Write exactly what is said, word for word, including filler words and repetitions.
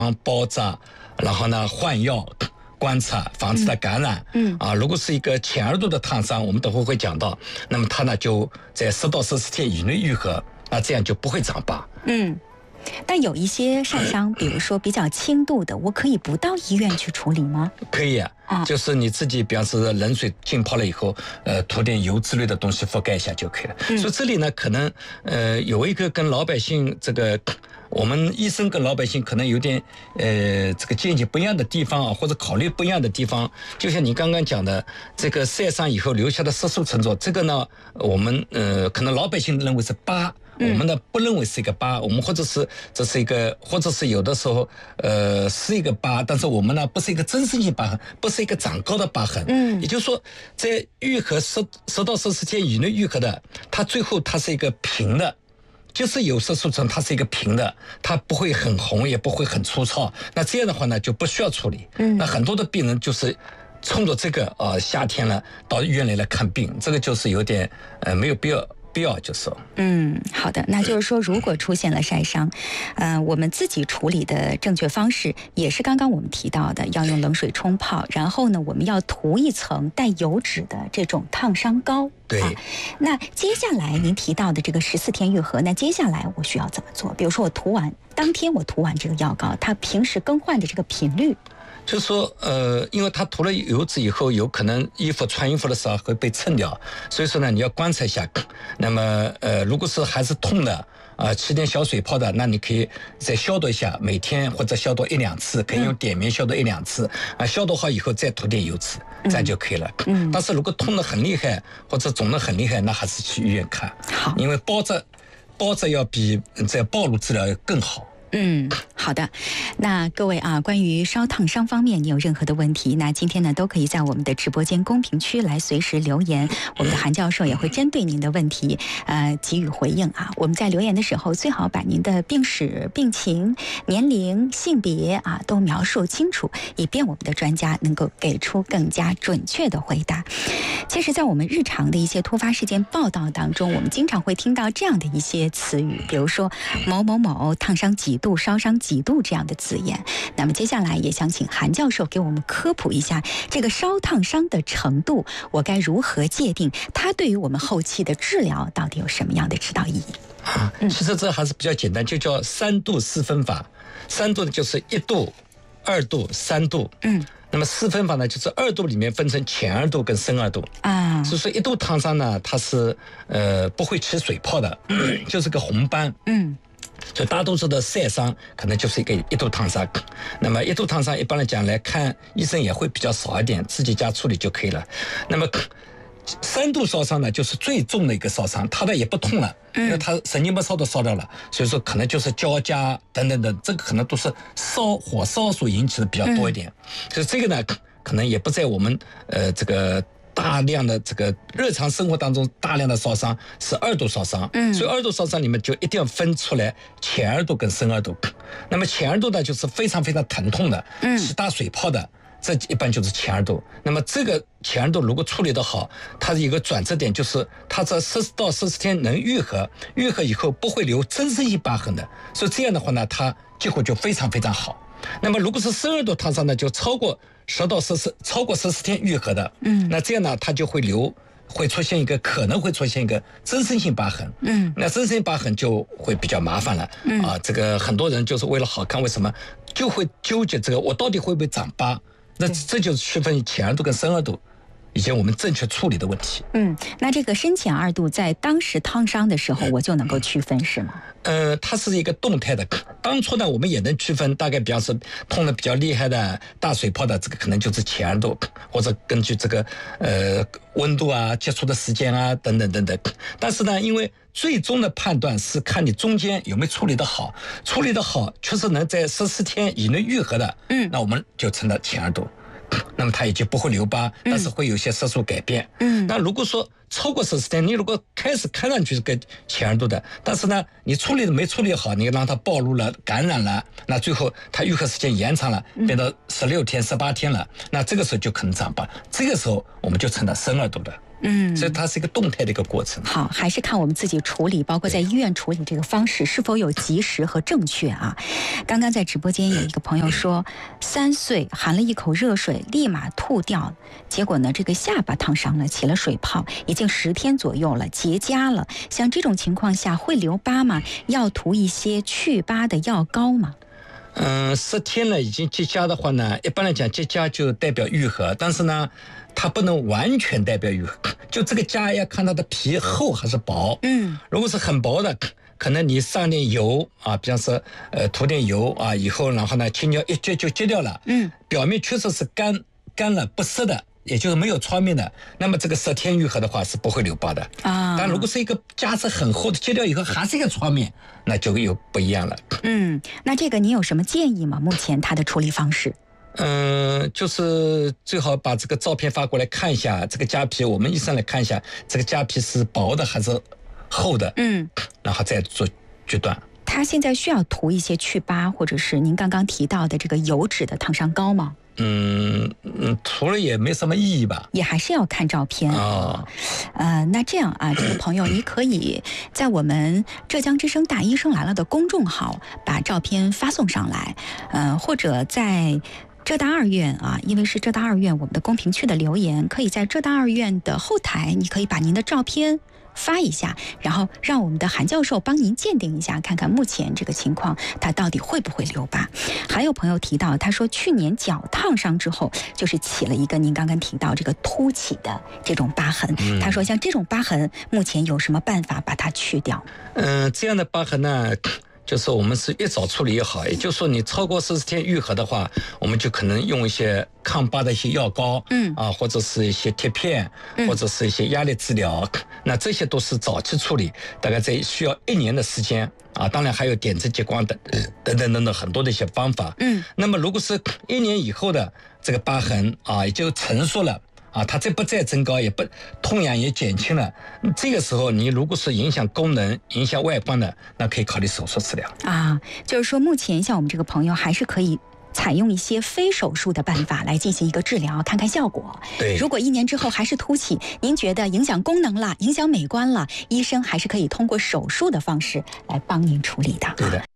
包扎，然后呢换药。观察防止它感染， 嗯啊，如果是一个浅二度的烫伤，我们等会会讲到，那么它呢就在十到十四天以内愈合，那这样就不会长疤。 嗯，但有一些晒伤，比如说比较轻度的，我可以不到医院去处理吗？ 可以啊， 啊就是你自己，比方说冷水浸泡了以后，呃，涂点油之类的东西覆盖一下就可以了。 嗯、 所以这里呢，可能呃有一个跟老百姓这个。我们医生跟老百姓可能有点呃这个见解不一样的地方啊，或者考虑不一样的地方。就像你刚刚讲的，这个晒伤以后留下的色素沉着，这个呢，我们呃可能老百姓认为是疤。我们呢不认为是一个疤，我们或者是这是一个，或者是有的时候呃是一个疤，但是我们呢不是一个增生性疤痕，不是一个长高的疤痕。 嗯， 也就是说，在愈合十十到十四天以内愈合的，它最后它是一个平的。就是有色素层，它是一个平的，它不会很红，也不会很粗糙。那这样的话呢，就不需要处理。 嗯， 那很多的病人就是冲着这个呃夏天了到医院里来看病，这个就是有点呃没有必要。必要就是嗯，好的，那就是说，如果出现了晒伤，呃，我们自己处理的正确方式也是刚刚我们提到的，要用冷水冲泡，然后呢，我们要涂一层带油脂的这种烫伤膏。 对、 啊。那接下来您提到的这个十四天愈合，那接下来我需要怎么做？比如说我涂完当天我涂完这个药膏，它平时更换的这个频率。 就是说，呃，因为它涂了油脂以后，有可能衣服穿衣服的时候会被蹭掉，所以说呢，你要观察一下。那么，呃，如果是还是痛的，啊、呃，起点小水泡的，那你可以再消毒一下，每天或者消毒一两次，可以用碘棉消毒一两次，啊、呃，消毒好以后再涂点油脂，这样就可以了。嗯。但是如果痛得很厉害或者肿得很厉害，那还是去医院看。 好。 因为包扎，包扎要比这暴露治疗要更好。 嗯，好的。那各位啊，关于烧烫伤方面，你有任何的问题，那今天呢都可以在我们的直播间公屏区来随时留言，我们的韩教授也会针对您的问题呃给予回应啊。我们在留言的时候，最好把您的病史、病情、年龄、性别啊都描述清楚，以便我们的专家能够给出更加准确的回答。其实，在我们日常的一些突发事件报道当中，我们经常会听到这样的一些词语，比如说某某某烫伤几度、烧伤几度这样的字眼。那么接下来也想请韩教授给我们科普一下这个烧烫伤的程度，我该如何界定它对于我们后期的治疗到底有什么样的指导意义？ 啊，其实这还是比较简单，就叫三度四分法。三度呢就是一度、二度、三度。嗯。那么四分法呢，就是二度里面分成浅二度跟深二度啊。所以说一度烫伤呢，它是呃不会起水泡的，就是个红斑。嗯。所以大多数的晒伤可能就是一个一度烫伤。那么一度烫伤一般来讲来看医生也会比较少一点，自己家处理就可以了。那么三度烧伤呢，就是最重的一个烧伤，它的也不痛了，因为它神经末梢都烧掉了，所以说可能就是交加等等等，这个可能都是烧火烧所引起的比较多一点。所以这个呢，可能也不在我们呃这个大量的这个日常生活当中大量的烧伤是二度烧伤，嗯，所以二度烧伤里面就一定要分出来浅二度跟深二度。那么浅二度呢，就是非常非常疼痛的，嗯，起大水泡的。这一般就是浅二度。那么这个浅二度如果处理得好，它的一个转折点就是它在十到十四天能愈合，愈合以后不会留增生性疤痕的，所以这样的话呢，它结果就非常非常好。那么如果是深二度烫伤呢，就超过十到十四超过十四天愈合的，嗯，那这样呢，它就会留。会出现一个可能会出现一个增生性疤痕，嗯，那增生性疤痕就会比较麻烦了，嗯啊，这个很多人就是为了好看，为什么就会纠结这个我到底会不会长疤？那这就是区分浅二度跟深二度以及我们正确处理的问题。 嗯，那这个深浅二度在当时烫伤的时候，我就能够区分是吗？ 呃，它是一个动态的。当初呢，我们也能区分，大概比方说痛的比较厉害的大水泡的，这个可能就是浅二度，或者根据这个呃温度啊、接触的时间啊等等等等。但是呢，因为最终的判断是看你中间有没有处理得好，处理得好，确实能在十四天以内愈合的，嗯，那我们就成了浅二度。那么它也就不会留疤，但是会有些色素改变。嗯，那如果说超过十四天，你如果开始看上去是个浅二度的，但是呢，你处理没处理好，你让它暴露了、感染了，那最后它愈合时间延长了，变到十六天、十八天了，那这个时候就可能长疤，这个时候我们就成了深二度的。 嗯， 所以它是一个动态的一个过程。 好，还是看我们自己处理，包括在医院处理这个方式是否有及时和正确啊。刚刚在直播间有一个朋友说，三岁含了一口热水，立马吐掉，结果呢，这个下巴烫伤了，起了水泡，已经十天左右了，结痂了。像这种情况下会留疤吗？要涂一些去疤的药膏吗？ 嗯，十天了已经结痂的话呢，一般来讲结痂就代表愈合，但是呢，它不能完全代表愈合，就这个痂要看它的皮厚还是薄。 嗯， 如果是很薄的，可能你上点油啊，比方说呃涂点油啊，以后然后呢轻轻一撅就结掉了。 嗯， 表面确实是干干了不湿的。也就是没有创面的，那么这个十天愈合的话是不会留疤的啊。但如果是一个痂是很厚的，切掉以后还是一个创面，那就又不一样了。 嗯，那这个你有什么建议吗？目前它的处理方式？ 嗯，就是最好把这个照片发过来看一下，这个痂皮我们医生来看一下，这个痂皮是薄的还是厚的， 嗯， 然后再做决断。 他现在需要涂一些去疤，或者是您刚刚提到的这个油脂的烫伤膏吗？ 嗯嗯，涂了也没什么意义吧， 也还是要看照片啊。 哦、 呃，那这样啊，这个朋友，你可以在我们浙江之声大医生来了的公众号把照片发送上来，呃，或者在浙大二院啊，因为是浙大二院我们的公屏区的留言，可以在浙大二院的后台，你可以把您的照片发一下，然后让我们的韩教授帮您鉴定一下，看看目前这个情况他到底会不会留疤。还有朋友提到，他说去年脚烫伤之后，就是起了一个您刚刚提到这个凸起的这种疤痕。嗯、他说像这种疤痕，目前有什么办法把它去掉？ 嗯、呃，这样的疤痕呢？就是我们是越早处理越好，也就是说你超过四十天愈合的话，我们就可能用一些抗疤的一些药膏，嗯啊，或者是一些贴片，嗯、或者是一些压力治疗，那这些都是早期处理，大概在需要一年的时间啊。当然还有点阵激光等等等等等很多的一些方法，嗯。那么如果是一年以后的这个疤痕啊，也就成熟了。啊，它这不再增高，也不痛痒也减轻了。这个时候，你如果是影响功能、影响外观的，那可以考虑手术治疗啊。就是说，目前像我们这个朋友，还是可以采用一些非手术的办法来进行一个治疗，看看效果。 对， 如果一年之后还是凸起，您觉得影响功能了、影响美观了，医生还是可以通过手术的方式来帮您处理的。 对的。